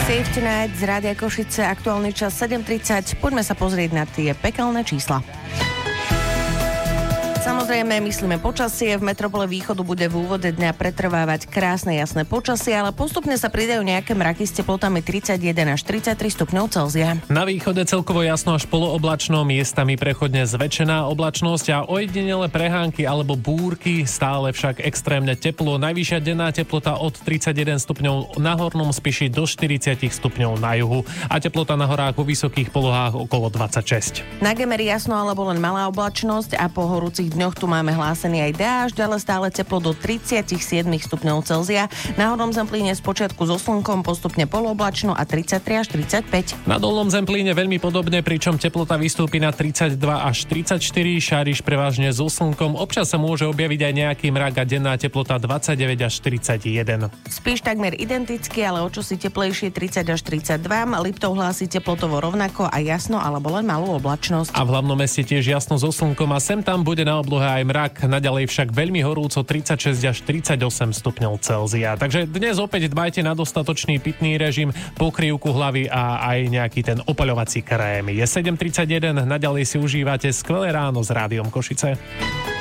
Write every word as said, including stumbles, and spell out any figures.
Save Tonight z Rádia Košice, aktuálny čas sedem tridsať. Poďme sa pozrieť na tie pekelné čísla. Samozrejme, myslíme počasie. V metropole východu bude v úvode dňa pretrvávať krásne jasné počasie, ale postupne sa pridajú nejaké mraky s teplotami tridsaťjeden až tridsaťtri stupňov Celzia. Na východe celkovo jasno až polooblačno, miestami prechodne zväčšená oblačnosť a ojedinele prehánky alebo búrky, stále však extrémne teplo. Najvyššia denná teplota od tridsaťjeden stupňov na hornom Spiši do štyridsať stupňov na juhu a teplota na horách vo vysokých polohách okolo dvadsaťšesť. Na Gemeri jasno alebo len malá oblačnosť a po horúcich dňoch tu máme hlásený aj dážď, ale stále teplo do tridsaťsedem stupňov Celzia. Na hornom Zemplíne spočiatku so slnkom, postupne polooblačno a tridsaťtri až tridsaťpäť. Na dolnom Zemplíne veľmi podobne, pričom teplota vystúpi na tridsaťdva až tridsaťštyri, Šáriš prevažne so slnkom, občas sa môže objaviť aj nejaký mrak a denná teplota dvadsaťdeväť až štyridsaťjeden. Spíš takmer identicky, ale o čosi teplejšie tridsať až tridsaťdva. Liptov hlási teplotovo rovnako a jasno alebo len malú oblačnosť. A v hlavnom meste tiež jasno so slnkom a sem tam bude na oblohe aj mrak, naďalej však veľmi horúco tridsaťšesť až tridsaťosem stupňov Celzia. Takže dnes opäť dbajte na dostatočný pitný režim, pokrývku hlavy a aj nejaký ten opaľovací krém. Je sedem tridsaťjeden, naďalej si užívate skvelé ráno s Rádiom Košice.